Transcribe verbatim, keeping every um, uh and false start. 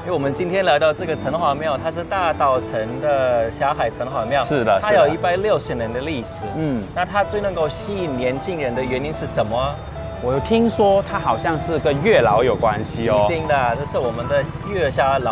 因为我们今天来到这个城隍庙，它是大稻城的霞海城隍庙， 是的， 它有一百六十年的历史。 嗯， 那它最能够吸引年轻人的原因是什么？ 我听说它好像是跟月老有关系哦。 一定的，这是我们的月下老